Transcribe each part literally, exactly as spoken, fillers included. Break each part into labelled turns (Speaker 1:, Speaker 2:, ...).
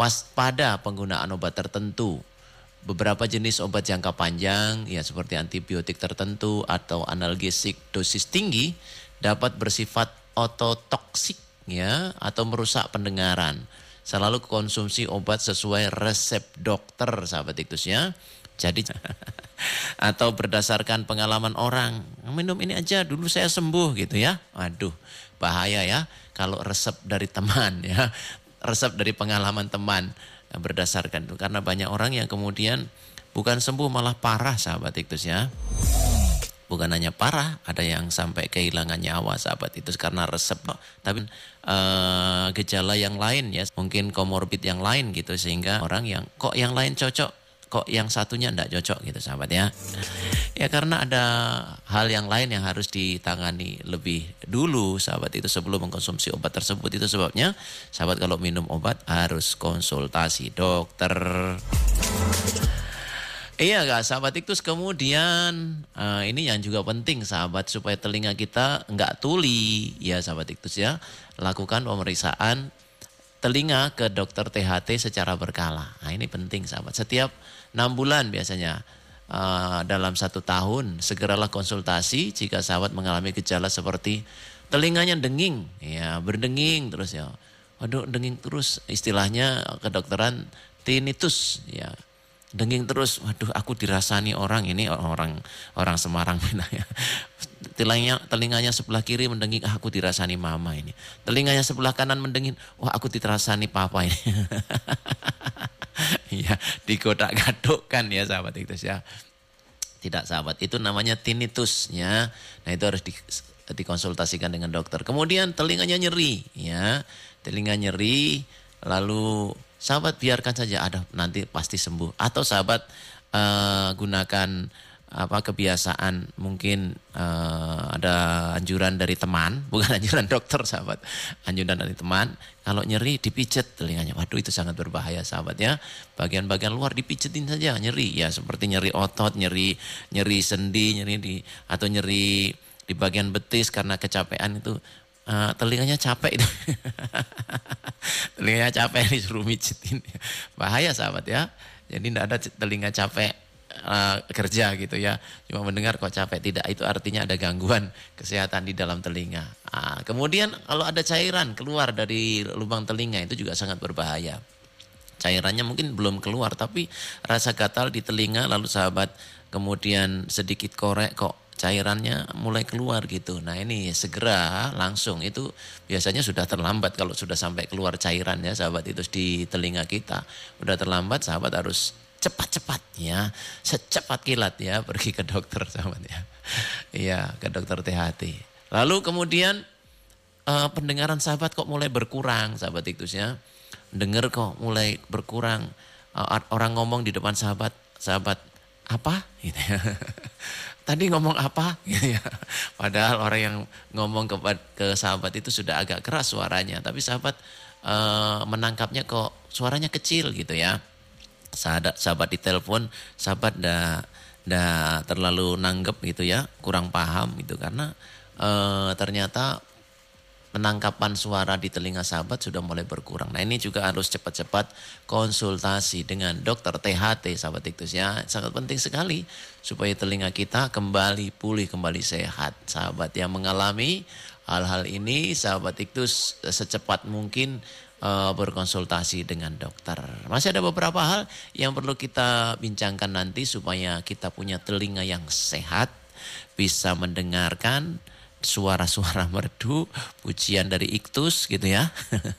Speaker 1: waspada penggunaan obat tertentu. Beberapa jenis obat jangka panjang ya seperti antibiotik tertentu atau analgesik dosis tinggi dapat bersifat ototoksik ya atau merusak pendengaran. Selalu konsumsi obat sesuai resep dokter sahabat Iktus ya. Jadi atau berdasarkan pengalaman orang, minum ini aja dulu saya sembuh gitu ya. Aduh, bahaya ya kalau resep dari teman ya. Resep dari pengalaman teman berdasarkan itu karena banyak orang yang kemudian bukan sembuh malah parah sahabat Iktus ya. Bukan hanya parah, ada yang sampai kehilangan nyawa sahabat itu karena resep. Tapi uh, gejala yang lain ya, mungkin komorbid yang lain gitu sehingga orang yang kok yang lain cocok, kok yang satunya enggak cocok gitu sahabat ya. Ya karena ada hal yang lain yang harus ditangani lebih dulu sahabat itu sebelum mengkonsumsi obat tersebut. Itu sebabnya sahabat kalau minum obat harus konsultasi dokter. Iya gak sahabat Iktus, kemudian uh, ini yang juga penting sahabat supaya telinga kita enggak tuli ya sahabat Iktus ya. Lakukan pemeriksaan telinga ke dokter T H T secara berkala. Nah ini penting sahabat, setiap enam bulan biasanya uh, dalam satu tahun segeralah konsultasi jika sahabat mengalami gejala seperti telinganya denging ya, berdenging terus ya. Waduh denging terus, istilahnya kedokteran tinnitus ya. Denging terus, waduh aku dirasani orang ini orang orang Semarang ya. Telinganya telinganya sebelah kiri mendenging, ah, aku dirasani mama ini. Telinganya sebelah kanan mendenging, wah aku dirasani papa ini. Ya, digodak-gadokkan ya sahabat itu ya. Tidak sahabat, itu namanya tinnitus ya. Nah, itu harus di, dikonsultasikan dengan dokter. Kemudian telinganya nyeri ya. Telinga nyeri lalu sahabat biarkan saja, ada nanti pasti sembuh. Atau sahabat uh, gunakan apa kebiasaan mungkin uh, ada anjuran dari teman, bukan anjuran dokter sahabat, anjuran dari teman. Kalau nyeri dipijet telinganya, waduh itu sangat berbahaya sahabat ya. Bagian-bagian luar dipijetin saja nyeri ya, seperti nyeri otot, nyeri nyeri sendi, nyeri di atau nyeri di bagian betis karena kecapean itu. Uh, telinganya capek itu. Telinganya capek disuruh mijitin. Bahaya sahabat ya. Jadi tidak ada telinga capek uh, kerja gitu ya. Cuma mendengar kok capek, tidak. Itu artinya ada gangguan kesehatan di dalam telinga. Uh, kemudian kalau ada cairan keluar dari lubang telinga itu juga sangat berbahaya. Cairannya mungkin belum keluar tapi rasa gatal di telinga lalu sahabat kemudian sedikit korek kok cairannya mulai keluar gitu. Nah ini segera langsung, itu biasanya sudah terlambat kalau sudah sampai keluar cairan ya sahabat itu di telinga kita. Udah terlambat sahabat harus cepat-cepat ya, secepat kilat ya pergi ke dokter sahabat ya. Iya ke dokter T H T. Lalu kemudian uh, pendengaran sahabat kok mulai berkurang sahabat itu ya. Dengar kok mulai berkurang. Uh, orang ngomong di depan sahabat, sahabat apa gitu ya. Tadi ngomong apa gitu ya. Padahal orang yang ngomong ke, ke sahabat itu sudah agak keras suaranya. Tapi sahabat e, menangkapnya kok suaranya kecil gitu ya. Sahabat, sahabat ditelepon, sahabat dah, dah terlalu nanggep gitu ya. Kurang paham gitu karena e, ternyata penangkapan suara di telinga sahabat sudah mulai berkurang. Nah ini juga harus cepat-cepat konsultasi dengan dokter T H T sahabat Iktus ya. Sangat penting sekali supaya telinga kita kembali pulih, kembali sehat. Sahabat yang mengalami hal-hal ini sahabat Iktus secepat mungkin uh, berkonsultasi dengan dokter. Masih ada beberapa hal yang perlu kita bincangkan nanti supaya kita punya telinga yang sehat, bisa mendengarkan suara-suara merdu, pujian dari Iktus gitu ya.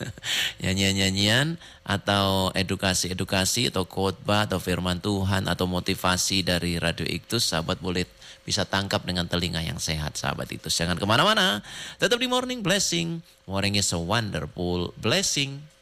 Speaker 1: Nyanyian-nyanyian atau edukasi-edukasi atau khotbah atau firman Tuhan atau motivasi dari Radio Iktus, sahabat boleh bisa tangkap dengan telinga yang sehat sahabat Iktus. Jangan kemana-mana, tetap di Morning Blessing. Morning is a wonderful blessing.